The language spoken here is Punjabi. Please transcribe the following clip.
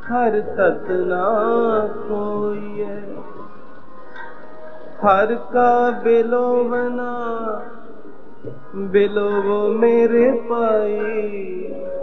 हर तत ना कोई। हर का बिलोवना बिलोवो मेरे पाई।